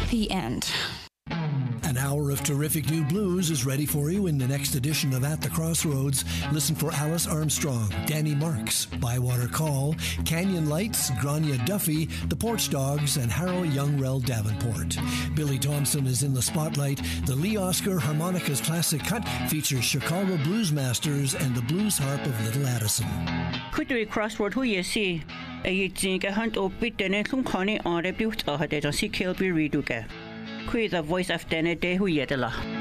The end. An hour of terrific new blues is ready for you in the next edition of At the Crossroads. Listen for Alice Armstrong, Danny Marks, Bywater Call, Canyon Lights, Grania Duffy, The Porch Dogs, and Harold Youngrell Davenport. Billy Thompson is in the spotlight. The Lee Oscar Harmonicas Classic Cut features Chicago Blues Masters and the Blues Harp of Little Addison. Kudri Crossroad who you see a jinga hunt or bit the net from Connie on rebuke or had it on CKLB reduke. Who is the voice of Dene de Huyetela?